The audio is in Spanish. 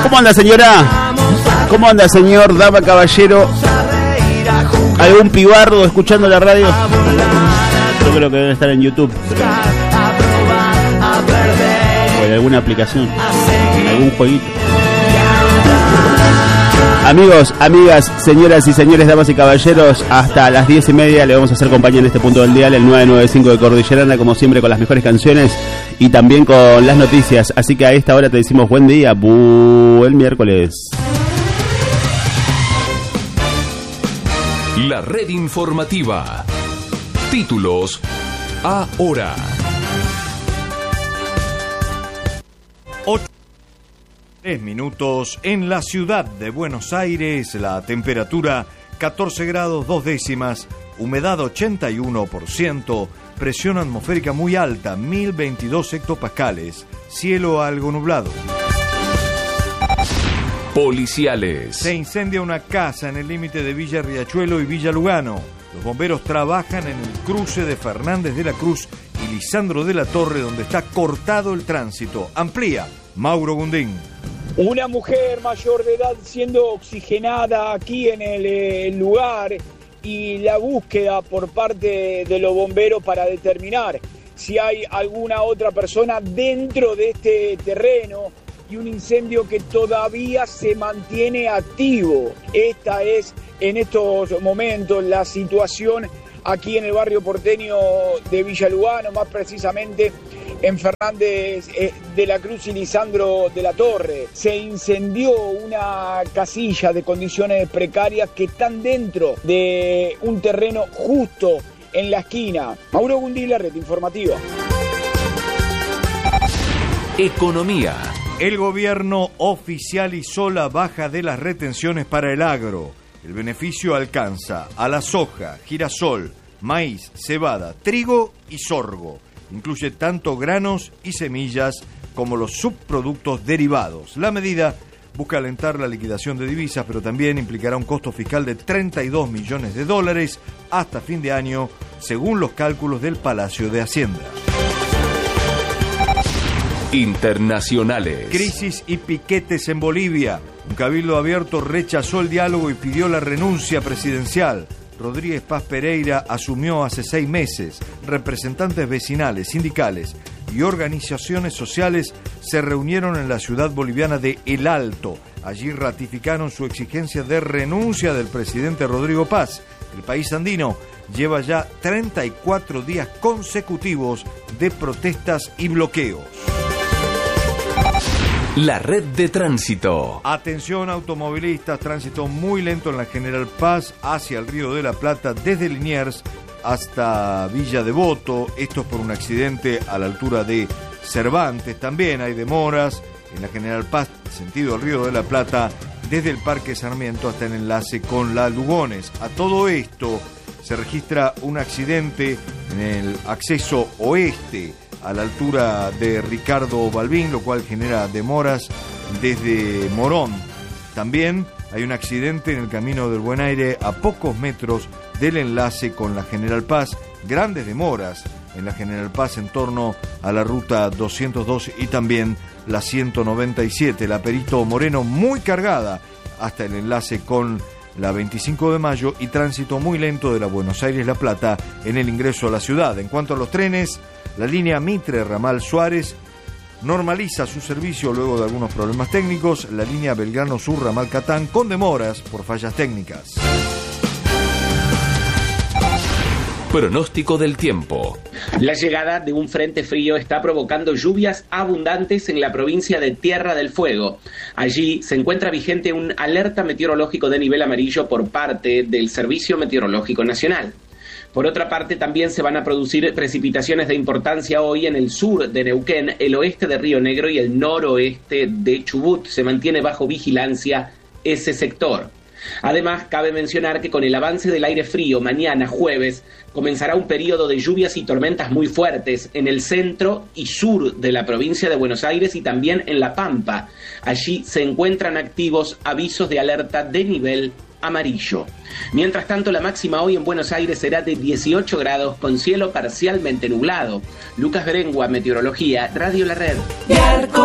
¿Cómo anda, señora? ¿Cómo anda, señor, dama, caballero? ¿Algún pibardo escuchando la radio? Yo creo que debe estar en YouTube. O en alguna aplicación. Algún jueguito. Amigos, amigas, señoras y señores, damas y caballeros, hasta las 10:30 le vamos a hacer compañía en este punto del dial, el 995 de Cordillerana, como siempre, con las mejores canciones y también con las noticias. Así que a esta hora te decimos buen día, buen miércoles. La red informativa. Títulos ahora. 3 minutos en la ciudad de Buenos Aires, la temperatura 14 grados 2 décimas, humedad 81%, presión atmosférica muy alta, 1022 hectopascales, cielo algo nublado. Policiales. Se incendia una casa en el límite de Villa Riachuelo y Villa Lugano. Los bomberos trabajan en el cruce de Fernández de la Cruz y Lisandro de la Torre, donde está cortado el tránsito. Amplía Mauro Gundín. Una mujer mayor de edad siendo oxigenada aquí en el lugar y la búsqueda por parte de los bomberos para determinar si hay alguna otra persona dentro de este terreno y un incendio que todavía se mantiene activo. Esta es en estos momentos la situación aquí en el barrio porteño de Villa Lugano, más precisamente en Fernández de la Cruz y Lisandro de la Torre. Se incendió una casilla de condiciones precarias que están dentro de un terreno justo en la esquina. Mauro Gundí, la red informativa. Economía. El gobierno oficializó la baja de las retenciones para el agro. El beneficio alcanza a la soja, girasol, maíz, cebada, trigo y sorgo. Incluye tanto granos y semillas como los subproductos derivados. La medida busca alentar la liquidación de divisas, pero también implicará un costo fiscal de $32 millones hasta fin de año, según los cálculos del Palacio de Hacienda. Internacionales. Crisis y piquetes en Bolivia. Un cabildo abierto rechazó el diálogo y pidió la renuncia presidencial. Rodríguez Paz Pereira asumió hace 6 meses. Representantes vecinales, sindicales y organizaciones sociales se reunieron en la ciudad boliviana de El Alto. Allí ratificaron su exigencia de renuncia del presidente Rodrigo Paz. El país andino lleva ya 34 días consecutivos de protestas y bloqueos. La red de tránsito. Atención automovilistas, tránsito muy lento en la General Paz hacia el Río de la Plata, desde Liniers hasta Villa Devoto. Esto es por un accidente a la altura de Cervantes. También hay demoras en la General Paz, sentido el Río de la Plata, desde el Parque Sarmiento hasta el enlace con la Lugones. A todo esto se registra un accidente en el acceso oeste a la altura de Ricardo Balbín, lo cual genera demoras desde Morón. También hay un accidente en el Camino del Buen Aire a pocos metros del enlace con la General Paz. Grandes demoras en la General Paz en torno a la ruta 202 y también la 197. La Perito Moreno muy cargada hasta el enlace con la 25 de mayo y tránsito muy lento de la Buenos Aires-La Plata en el ingreso a la ciudad. En cuanto a los trenes, la línea Mitre Ramal Suárez normaliza su servicio luego de algunos problemas técnicos. La línea Belgrano Sur Ramal Catán con demoras por fallas técnicas. Pronóstico del tiempo. La llegada de un frente frío está provocando lluvias abundantes en la provincia de Tierra del Fuego. Allí se encuentra vigente un alerta meteorológico de nivel amarillo por parte del Servicio Meteorológico Nacional. Por otra parte, también se van a producir precipitaciones de importancia hoy en el sur de Neuquén, el oeste de Río Negro y el noroeste de Chubut. Se mantiene bajo vigilancia ese sector. Además, cabe mencionar que con el avance del aire frío, mañana jueves, comenzará un periodo de lluvias y tormentas muy fuertes en el centro y sur de la provincia de Buenos Aires y también en La Pampa. Allí se encuentran activos avisos de alerta de nivel amarillo. Mientras tanto, la máxima hoy en Buenos Aires será de 18 grados con cielo parcialmente nublado. Lucas Berengua, Meteorología, Radio La Red.